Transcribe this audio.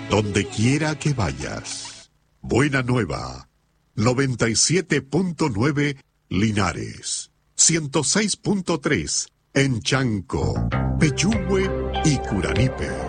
donde quiera que vayas. Buena Nueva, 97.9 Linares, 106.3 en Chanco, Pechúgue y Curanipe.